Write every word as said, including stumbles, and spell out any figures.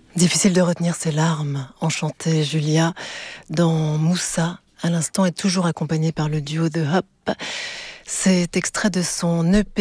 Difficile de retenir ses larmes, enchantait Julia dans Moussa. À l'instant est toujours accompagnée par le duo de Hop. C'est extrait de son E P